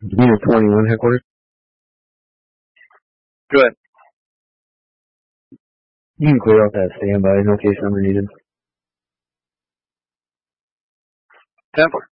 Unit 21 headquarters. Good. You can clear out that standby, no case number needed. 10-4.